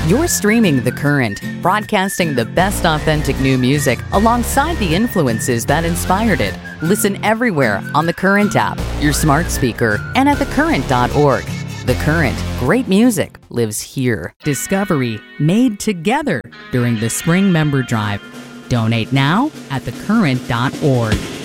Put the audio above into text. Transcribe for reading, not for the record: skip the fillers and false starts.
You're streaming The Current, broadcasting the best authentic new music alongside the influences that inspired it. Listen everywhere on the Current app, your smart speaker, and at thecurrent.org. The Current, great music lives here. Discovery made together during the Spring Member Drive. Donate now at thecurrent.org.